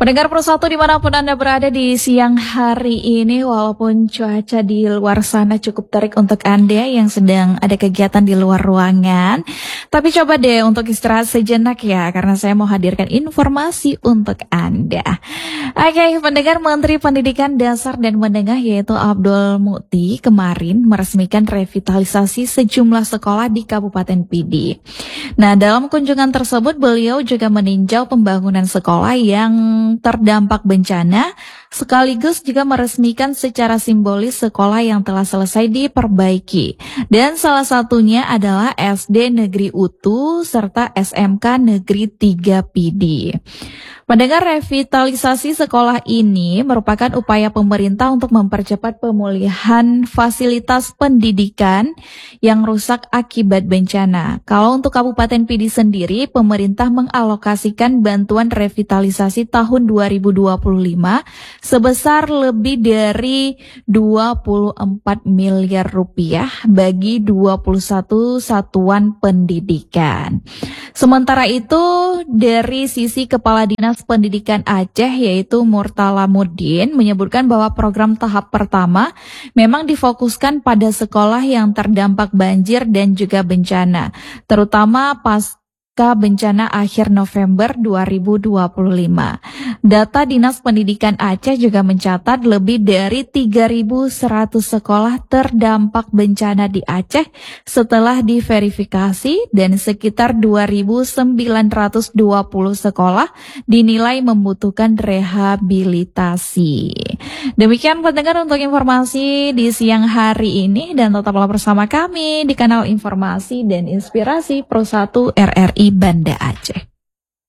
Pendengar Persatu dimanapun Anda berada di siang hari ini, walaupun cuaca di luar sana cukup terik untuk Anda yang sedang ada kegiatan di luar ruangan, tapi coba deh untuk istirahat sejenak ya, karena saya mau hadirkan informasi untuk Anda. Oke, pendengar, Menteri Pendidikan Dasar dan Menengah yaitu Abdul Mukti kemarin meresmikan revitalisasi sejumlah sekolah di Kabupaten Pidi. Nah, dalam kunjungan tersebut beliau juga meninjau pembangunan sekolah yang terdampak bencana, sekaligus juga meresmikan secara simbolis sekolah yang telah selesai diperbaiki. Dan salah satunya adalah SD Negeri Utu serta SMK Negeri 3 Pidi. Mendengar revitalisasi sekolah ini merupakan upaya pemerintah untuk mempercepat pemulihan fasilitas pendidikan yang rusak akibat bencana. Kalau untuk Kabupaten Pidi sendiri, pemerintah mengalokasikan bantuan revitalisasi tahun 2025 sebesar lebih dari 24 miliar rupiah bagi 21 satuan pendidikan. Sementara itu, dari sisi Kepala Dinas Pendidikan Aceh yaitu Murtalamuddin menyebutkan bahwa program tahap pertama memang difokuskan pada sekolah yang terdampak banjir dan juga bencana, terutama pasca bencana akhir November 2025. Data Dinas Pendidikan Aceh juga mencatat lebih dari 3.100 sekolah terdampak bencana di Aceh setelah diverifikasi dan sekitar 2.920 sekolah dinilai membutuhkan rehabilitasi. Demikian pendengar untuk informasi di siang hari ini, dan tetaplah bersama kami di kanal Informasi dan Inspirasi Persatu RRI Banda Aceh.